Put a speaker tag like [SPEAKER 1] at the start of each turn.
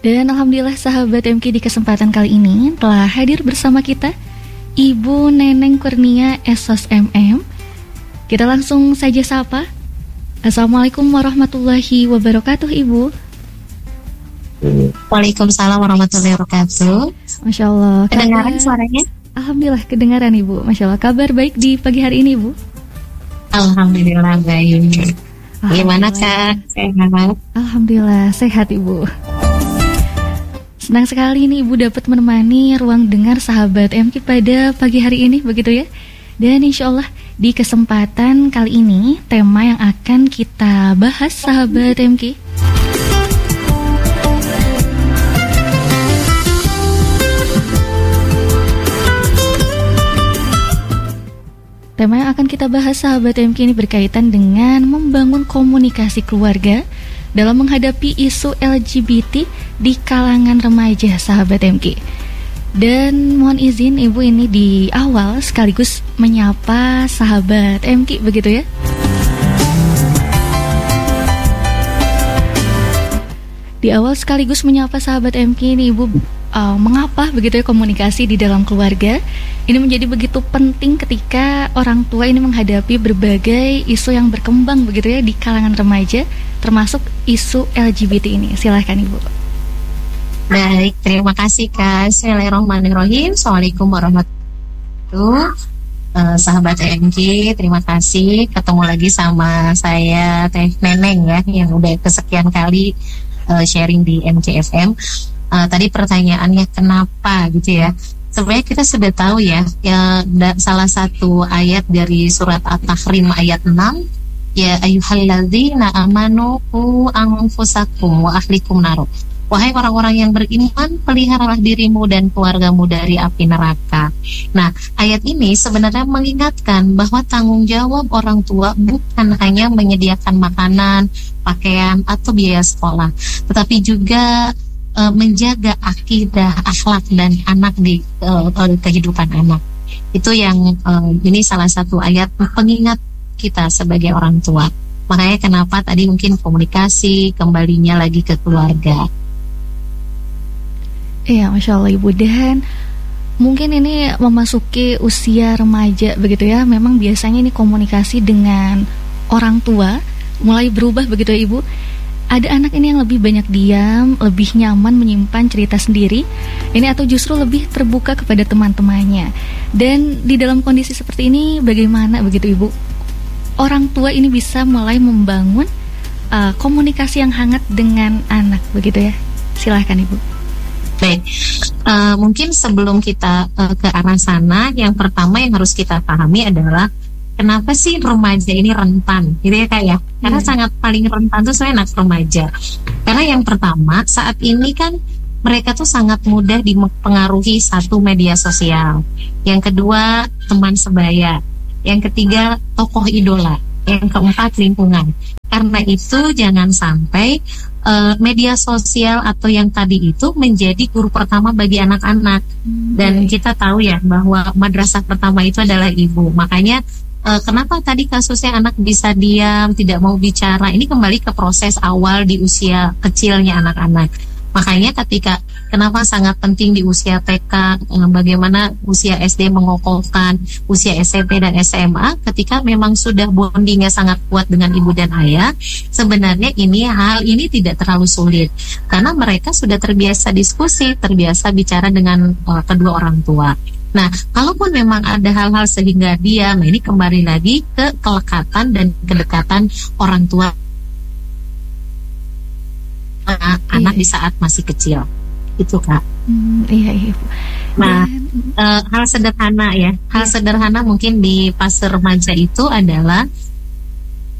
[SPEAKER 1] Dan alhamdulillah sahabat MK di kesempatan kali ini telah hadir bersama kita Ibu Neneng Kurnia SOS MM. Kita langsung saja sapa. Assalamualaikum warahmatullahi wabarakatuh Ibu.
[SPEAKER 2] Waalaikumsalam warahmatullahi wabarakatuh.
[SPEAKER 1] Masya Allah.
[SPEAKER 2] Kedengaran suaranya?
[SPEAKER 1] Alhamdulillah kedengaran Ibu. Masya Allah. Kabar baik di pagi hari ini Ibu?
[SPEAKER 2] Alhamdulillah baik. Gimana Kak? Sehat?
[SPEAKER 1] Alhamdulillah sehat Ibu. Senang sekali nih Ibu dapat menemani ruang dengar sahabat MK pada pagi hari ini, begitu ya. Dan insya Allah di kesempatan kali ini tema yang akan kita bahas sahabat MK, tema yang akan kita bahas sahabat MK ini berkaitan dengan membangun komunikasi keluarga dalam menghadapi isu LGBT di kalangan remaja sahabat MK. Dan mohon izin Ibu ini di awal sekaligus menyapa sahabat MK, begitu ya. Di awal sekaligus menyapa sahabat MK ini Ibu, mengapa begitu ya komunikasi di dalam keluarga ini menjadi begitu penting ketika orang tua ini menghadapi berbagai isu yang berkembang begitu ya di kalangan remaja, termasuk isu LGBT ini. Silahkan Ibu.
[SPEAKER 2] Baik, terima kasih Kak. Bismillahirrahmanirrahim. Assalamualaikum warahmatullahi wabarakatuh. Sahabat MK, terima kasih. Ketemu lagi sama saya Teh Neneng ya, yang udah kesekian kali sharing di MCFM. Tadi pertanyaannya kenapa gitu ya. Sebenarnya kita sudah tahu ya, salah satu ayat dari surat At-Tahrim ayat 6, ya ayyuhalladzina amanu qu anfusakum wa ahlikum nar. Wahai orang-orang yang beriman, peliharalah dirimu dan keluargamu dari api neraka. Nah, ayat ini sebenarnya mengingatkan bahwa tanggung jawab orang tua bukan hanya menyediakan makanan, pakaian, atau biaya sekolah, tetapi juga menjaga akidah, akhlak dan anak di kehidupan anak. Itu yang ini salah satu ayat pengingat kita sebagai orang tua. Makanya kenapa tadi mungkin komunikasi kembalinya lagi ke keluarga.
[SPEAKER 1] Iya, Masya Allah Ibu. Dan mungkin ini memasuki usia remaja begitu ya. Memang biasanya ini komunikasi dengan orang tua mulai berubah begitu ya Ibu. Ada anak ini yang lebih banyak diam, lebih nyaman menyimpan cerita sendiri ini, atau justru lebih terbuka kepada teman-temannya. Dan di dalam kondisi seperti ini bagaimana begitu Ibu, orang tua ini bisa mulai membangun komunikasi yang hangat dengan anak begitu ya. Silahkan Ibu.
[SPEAKER 2] Baik, mungkin sebelum kita ke arah sana, yang pertama yang harus kita pahami adalah kenapa sih remaja ini rentan, gitu ya Kak ya? Karena sangat paling rentan tuh saya anak remaja. Karena yang pertama, saat ini kan mereka tuh sangat mudah dipengaruhi satu media sosial. Yang kedua, teman sebaya. Yang ketiga, tokoh idola. Yang keempat, lingkungan. Karena itu jangan sampai media sosial atau yang tadi itu menjadi guru pertama bagi anak-anak. Dan kita tahu ya bahwa madrasah pertama itu adalah ibu. Makanya kenapa tadi kasusnya anak bisa diam, tidak mau bicara, ini kembali ke proses awal di usia kecilnya anak-anak. Makanya kenapa sangat penting di usia TK, bagaimana usia SD mengokohkan, usia SMP dan SMA, ketika memang sudah bondingnya sangat kuat dengan ibu dan ayah, sebenarnya hal ini tidak terlalu sulit, karena mereka sudah terbiasa diskusi, terbiasa bicara dengan kedua orang tua. Nah, kalaupun memang ada hal-hal sehingga diam, ini kembali lagi ke kelekatan dan kedekatan orang tua anak di saat masih kecil, itu Kak.
[SPEAKER 1] Iya.
[SPEAKER 2] Nah, hal sederhana mungkin di fase remaja itu adalah